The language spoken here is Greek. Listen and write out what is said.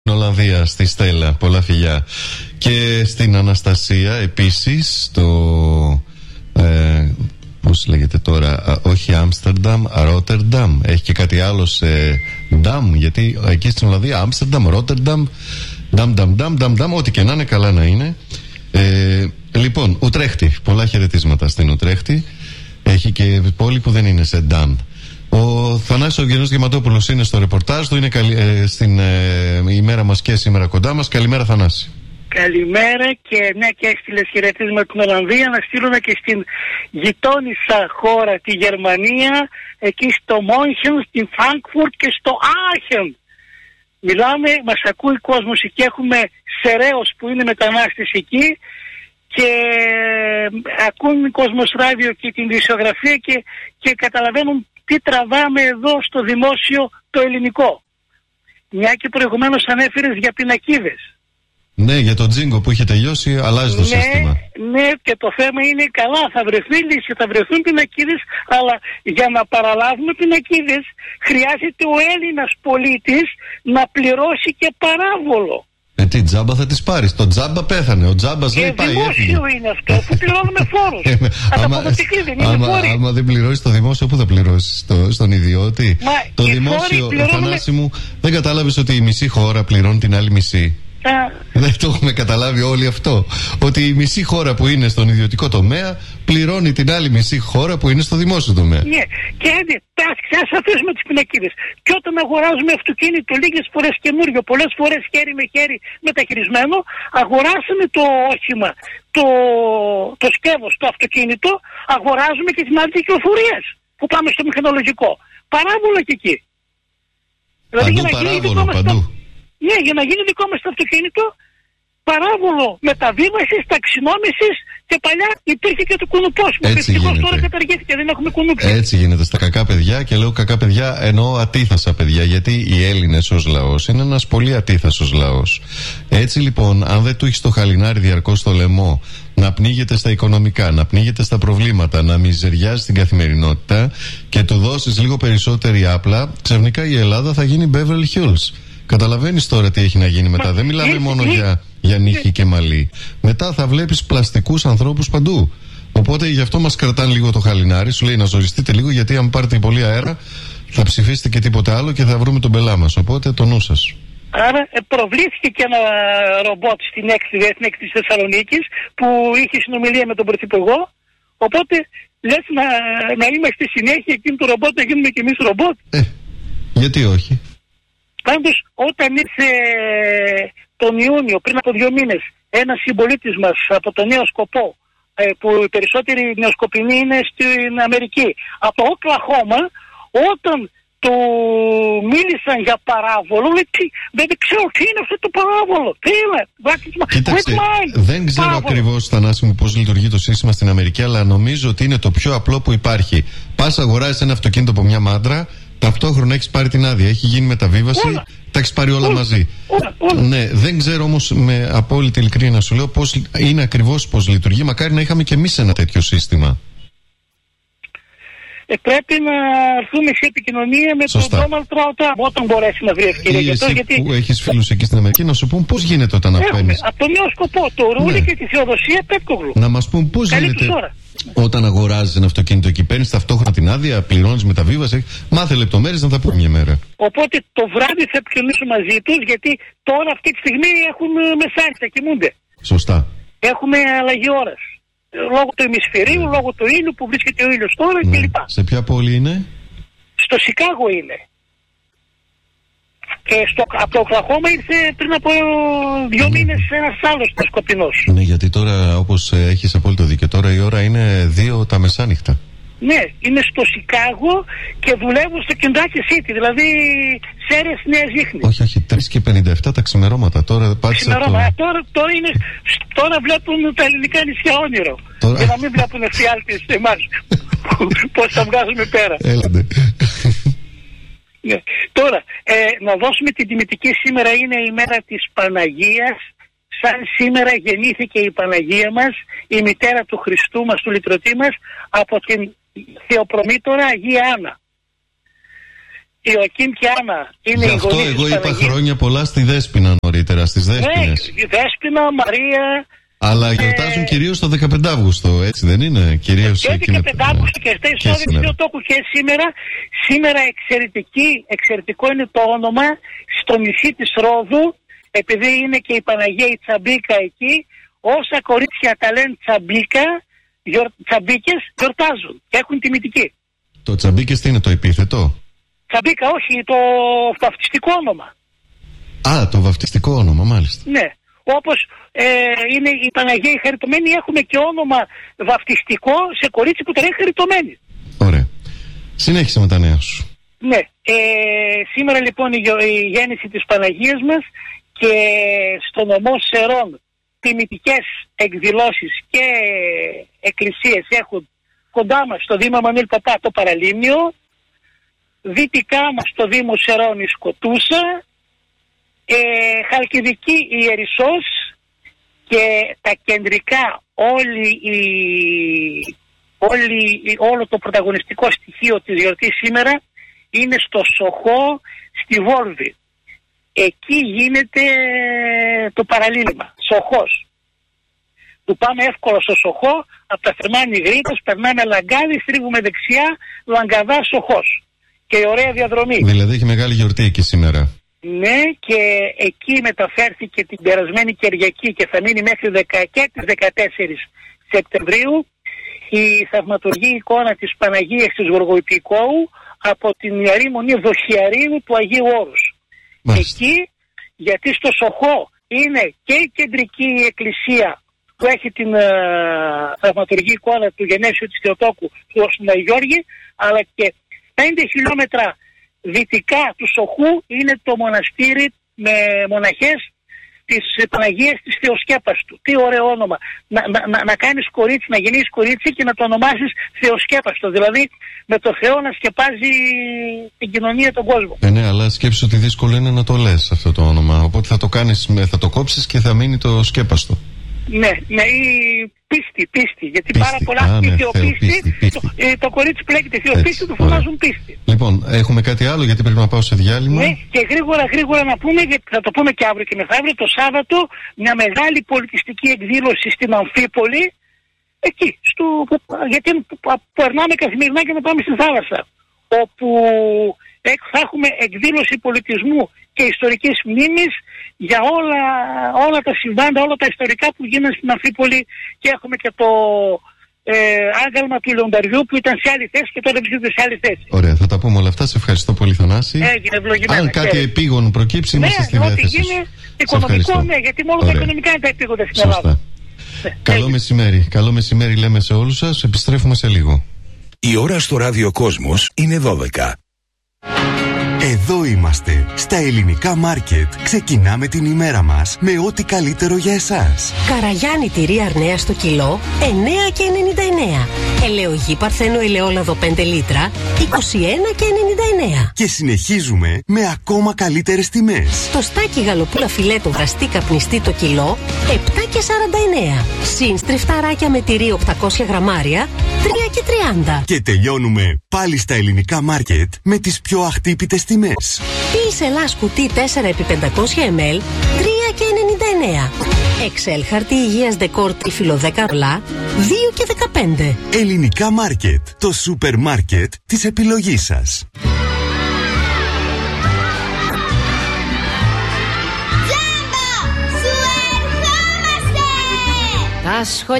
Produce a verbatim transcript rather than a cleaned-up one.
Ολλανδία, στη Στέλλα, πολλά φιλιά. Και στην Αναστασία επίσης, το ε, πώς λέγεται τώρα, α, όχι Άμστερνταμ, Ρότερνταμ. Έχει και κάτι άλλο σε Νταμ, γιατί εκεί στην Ολλανδία Άμστερνταμ, Ρότερνταμ, Νταμ, Νταμ, Νταμ, Νταμ, Νταμ, ό,τι και να είναι, καλά να είναι. Ε, λοιπόν, Ουτρέχτη, πολλά χαιρετίσματα στην Ουτρέχτη. Έχει και πόλη που δεν είναι σε Νταμ. Ο Θανάσης Ευγενός Γεματόπουλος είναι στο ρεπορτάζ του, είναι καλη, ε, στην ε, ημέρα μας και σήμερα κοντά μας. Καλημέρα, Θανάση. Καλημέρα, και ναι, και έστειλες χαιρετίσματα στην Ολλανδία, να στείλουμε και στην γειτόνισσα χώρα, τη Γερμανία, εκεί στο Μόνχεν, στην Φραγκφουρτ και στο Άχεν. Μιλάμε, μας ακούει κόσμος εκεί, έχουμε Σεραίος που είναι μετανάστες εκεί και ακούν κόσμος ράδιο και την ειδησιογραφία και, και καταλαβαίνουν τι τραβάμε εδώ στο δημόσιο το ελληνικό. Μια και προηγουμένως ανέφερες για πινακίδες. Ναι, για το τζίνγκο που είχε τελειώσει, αλλάζει το ναι, σύστημα. Ναι, και το θέμα είναι καλά, θα βρεθεί λύση, θα βρεθούν πινακίδες, αλλά για να παραλάβουμε πινακίδες χρειάζεται ο Έλληνας πολίτης να πληρώσει και παράβολο. Ε, τι τζάμπα θα τις πάρεις, το τζάμπα πέθανε, ο τζάμπας λέει πάει, δημόσιο έφυγε. Είναι αυτό που πληρώνουμε φόρους. ε, Ανταποδοτική δεν είναι άμα, φόροι. άμα δεν πληρώσεις το δημόσιο, πού θα πληρώσεις, στο, στον ιδιώτη? Μα, το δημόσιο, πληρώνουμε... Θανάση μου, δεν κατάλαβες ότι η μισή χώρα πληρώνει την άλλη μισή? Α. Δεν το έχουμε καταλάβει όλοι αυτό? Ότι η μισή χώρα που είναι στον ιδιωτικό τομέα πληρώνει την άλλη μισή χώρα που είναι στο δημόσιο τομέα. Ναι, και έτσι ας αφήσουμε τις πινακίδες. Και όταν αγοράζουμε αυτοκίνητο, λίγες φορές καινούριο, πολλές φορές χέρι με χέρι μεταχειρισμένο, αγοράσαμε το όχημα, το, το σκεύος, το αυτοκίνητο, αγοράζουμε και την άλλη κυκλοφορίας που πάμε στο μηχανολογικό. Παράβολα και εκεί. Δηλαδή, παντού παράβολο, παντού. Ναι, για να γίνει δικό μας το αυτοκίνητο, παράβολο μεταβίβασης, ταξινόμησης, και παλιά υπήρχε και το κουνουπός που δυστυχώς τώρα καταργήθηκε, δεν έχουμε κουνούπια. Έτσι γίνεται στα κακά παιδιά, και λέω κακά παιδιά εννοώ ατίθασα παιδιά, γιατί οι Έλληνες ως λαός είναι ένας πολύ ατίθασος λαός. Έτσι λοιπόν, αν δεν του έχεις το χαλινάρι διαρκώς στο λαιμό, να πνίγεται στα οικονομικά, να πνίγεται στα προβλήματα, να μιζεριάζει την καθημερινότητα και του δώσεις λίγο περισσότερη άπλα, ξαφνικά η Ελλάδα θα γίνει Beverly Hills. Καταλαβαίνεις τώρα τι έχει να γίνει μετά. Μα, δεν μιλάμε έτσι, μόνο έτσι, για, για νύχη και μαλλί. Μετά θα βλέπεις πλαστικούς ανθρώπους παντού. Οπότε γι' αυτό μας κρατάνε λίγο το χαλινάρι. Σου λέει να ζοριστείτε λίγο, γιατί αν πάρετε πολύ αέρα θα ψηφίσετε και τίποτα άλλο και θα βρούμε τον πελά μας. Οπότε το νου σας. Άρα προβλήθηκε και ένα ρομπότ στην έκτη διεθνή της Θεσσαλονίκης που είχε συνομιλία με τον Πρωθυπουργό. Οπότε λες να, να είμαστε συνέχεια εκείνο το ρομπότ, να γίνουμε κι εμείς ρομπότ. Ε, γιατί όχι. Πάντως όταν ήρθε τον Ιούνιο, πριν από δύο μήνες, ένας συμπολίτης μας από το Νέο Σκοπό, που οι περισσότεροι νεοσκοπινοί είναι στην Αμερική, από το Οκλαχώμα, όταν του μίλησαν για παράβολο, λέει, τι, δεν ξέρω τι είναι αυτό το παράβολο, τι είναι. Κοίταξε, δεν ξέρω παράβολο. Ακριβώς, Θανάση μου, πώς λειτουργεί το σύστημα στην Αμερική, αλλά νομίζω ότι είναι το πιο απλό που υπάρχει. Πας αγοράζεις ένα αυτοκίνητο από μια μάντρα, ταυτόχρονα έχεις πάρει την άδεια, έχει γίνει μεταβίβαση, όλα. Τα έχεις πάρει όλα, όλα μαζί. Όλα, όλα. Ναι, δεν ξέρω όμως με απόλυτη ειλικρίνεια να σου λέω πώς είναι ακριβώς πώς λειτουργεί. Μακάρι να είχαμε και εμείς ένα τέτοιο σύστημα. Ε, πρέπει να έρθουμε σε επικοινωνία με Σωστά. τον Ντόναλντ Τραμπ όταν μπορέσει να βρει ευκαιρία. Ή εσύ γιατί... που έχεις φίλους εκεί στην Αμερική να σου πούν πώς γίνεται όταν απένεις. Από το Νέο Σκοπό, το Ρούλι ναι. και τη Θεοδοσία Πέτκογλου. Να μας πούν πώς Καλή γίνεται όταν αγοράζεις ένα αυτοκίνητο και παίρνεις ταυτόχρονα την άδεια, πληρώνεις μεταβίβαση. Μάθε λεπτομέρειες να τα πούμε μια μέρα. Οπότε το βράδυ θα επικοινωνήσω μαζί τους, γιατί τώρα αυτή τη στιγμή έχουν μεσάνυχτα, κοιμούνται. Σωστά. Έχουμε αλλαγή ώρας. Λόγω του ημισφαιρίου, λόγω του ήλιου που βρίσκεται ο ήλιος τώρα ναι. κλπ. Σε ποια πόλη είναι? Στο Σικάγο είναι. Και στο, από το Οκλαχώμα ήρθε πριν από δύο ναι. μήνες ένας άλλος σκοπινός. Ναι, γιατί τώρα, όπως έχεις απόλυτο δίκιο, τώρα η ώρα είναι δύο τα μεσάνυχτα. Ναι, είναι στο Σικάγο και δουλεύω στο Kentucky City, δηλαδή Σέρες Νέα Ζήχνη. Όχι, όχι, τρεις και πενήντα επτά τα ξημερώματα. Τώρα πάτησα το... τώρα, τώρα, είναι, τώρα βλέπουν τα ελληνικά νησιά όνειρο. Τώρα... Για να μην βλέπουν εφιάλτες εμάς. Πώς θα βγάζουμε πέρα. Έλατε. Ναι. Τώρα, ε, να δώσουμε την τιμητική. Σήμερα είναι η μέρα της Παναγίας. Σαν σήμερα γεννήθηκε η Παναγία μας, η μητέρα του Χριστού μας, του λυτρωτή μας, από την Θεοπρομήτωρα Αγία Άννα. Ιωακήμ και Άννα είναι Γι' οι αυτό γονείς εγώ της είπα Παναγίας. χρόνια πολλά στη Δέσποινα νωρίτερα, στις Δέσποινες. Ναι, η Δέσποινα, Μαρία. Αλλά γιορτάζουν ε... κυρίως το δεκαπέντε Αυγούστου, έτσι δεν είναι? Κυρίως και δεκαπέντε Αυγούστου και στα εισόδια του Θεοτόκου και σήμερα. Σήμερα εξαιρετική, εξαιρετικό είναι το όνομα στο νησί της Ρόδου, επειδή είναι και η Παναγία η Τσαμπίκα εκεί. Όσα κορίτσια τα λένε Τσαμπίκα, γιορ, Τσαμπίκες, γιορτάζουν και έχουν τιμητική. Το Τσαμπίκες τι είναι, το επίθετο? Τσαμπίκα, όχι, το βαφτιστικό όνομα. Α, το βαφτιστικό όνομα, μάλιστα. Ναι. Όπως ε, είναι η Παναγία η Χαριτωμένη, έχουμε και όνομα βαφτιστικό σε κορίτσι που τα λέει Χαριτωμένη. Ωραία. Συνέχισε με τα νέα σου. Ναι. Ε, σήμερα λοιπόν η, η γέννηση της Παναγίας μας και στο νομό Σερών τιμητικές εκδηλώσεις και εκκλησίες έχουν κοντά μας στο Δήμα Μανουήλ Παπά το Παραλίμνιο, δυτικά μας στο Δήμο Σερών η Σκοτούσα, ε, Χαλκιδική η Ιερισσός και τα κεντρικά όλοι οι, όλοι, όλο το πρωταγωνιστικό στοιχείο της γιορτής σήμερα είναι στο Σοχό στη Βόρβη. Εκεί γίνεται το παραλίλημα, Σοχός. Του πάμε εύκολα στο Σοχό, από τα Θερμάνη Γρήτας, περνάμε Λαγκάδι, στρίβουμε δεξιά, Λαγκαδά, Σοχός. Και η ωραία διαδρομή. Δηλαδή έχει μεγάλη γιορτή εκεί σήμερα. Ναι, και εκεί μεταφέρθηκε την περασμένη Κυριακή και θα μείνει μέχρι τις δεκατέσσερις Σεπτεμβρίου η θαυματουργή εικόνα της Παναγίας της Γοργοϊππικόου από την Ιερή Μονή Δοχιαρίου του Αγίου Όρους. Μάλιστα. Εκεί, γιατί στο Σοχό είναι και η κεντρική εκκλησία που έχει την uh, θαυματουργή εικόνα του Γενέσιου της Θεοτόκου του Γιώργη, αλλά και πέντε χιλιόμετρα δυτικά του Σοχού είναι το μοναστήρι με μοναχές της Παναγίας της Θεοσκέπαστου. Τι ωραίο όνομα. Να, να, να, να κάνεις κορίτσι, να γεννήσεις κορίτσι και να το ονομάσεις Θεοσκέπαστο. Δηλαδή με το Θεό να σκεπάζει την κοινωνία, τον κόσμο. Ε, ναι, αλλά σκέψου ότι δύσκολο είναι να το λες αυτό το όνομα. Οπότε θα το κάνεις, θα το κόψεις και θα μείνει το σκέπαστο. Ναι, ναι, η πίστη, πίστη. Γιατί πίστη. πάρα πολλά Α, ναι, θεοπίστη, πίστη, πίστη. Το, ε, το κορίτσι που λέγεται θεοπίστη του φωνάζουν πίστη. Λοιπόν, έχουμε κάτι άλλο γιατί πρέπει να πάω σε διάλειμμα. Ναι, και γρήγορα γρήγορα να πούμε, γιατί θα το πούμε και αύριο και μεθαύριο, το Σάββατο, μια μεγάλη πολιτιστική εκδήλωση στην Αμφίπολη, εκεί, στο, που, γιατί περνάμε καθημερινά και να πάμε στη θάλασσα, όπου θα έχουμε εκδήλωση πολιτισμού και ιστορικής μνήμης για όλα, όλα τα συμβάντα, όλα τα ιστορικά που γίνανε στην Αμφίπολη, και έχουμε και το ε, άγαλμα του Λεονταριού που ήταν σε άλλη θέση και τώρα βρίσκεται σε άλλη θέση. Ωραία, θα τα πούμε όλα αυτά. Σε ευχαριστώ πολύ, Θανάση. Έγινε ευλογημένα. Αν κάτι και... επίγον προκύψει, ναι, είμαστε στη διάθεση. Ναι, ό,τι γίνει οικονομικό, ναι, γιατί μόνο τα οικονομικά είναι τα επίγοντα στην Σωστά. Ελλάδα. Ναι, καλό έγινε. μεσημέρι. Καλό μεσημέρι λέμε σε όλους σας. Επιστρέφουμε σε λίγο. Η ώρα στο Ράδιο Κόσμος είναι δώδεκα. Εδώ είμαστε, στα Ελληνικά Μάρκετ. Ξεκινάμε την ημέρα μας με ό,τι καλύτερο για εσάς. Καραγιάννη τυρί Αρνέα στο κιλό, εννέα και ενενήντα εννέα. Ελαιογή Παρθένο ελαιόλαδο πέντε λίτρα, είκοσι ένα και ενενήντα εννέα. Και συνεχίζουμε με ακόμα καλύτερες τιμές. Το στάκι γαλοπούλα φιλέτο βραστή καπνιστή το κιλό, επτά και σαράντα εννέα. Συν στριφταράκια με τυρί οκτακόσια γραμμάρια, τρία και τριάντα. Και τελειώνουμε πάλι στα Ελληνικά Μάρκετ με τις πιο αχτύπητες τιμές. Ποίης Ελλάς κουτί τέσσερα επί πεντακόσια μιλιλίτρα, τρία και ενενήντα εννέα. Εξέλ χαρτί υγείας δεκόρ τρίφυλλο δέκα ρολά, δύο και δεκαπέντε. Ελληνικά Μάρκετ, το σούπερ μάρκετ της επιλογής σας. Τζάμπο, σου ερχόμαστε! Τα σχολεία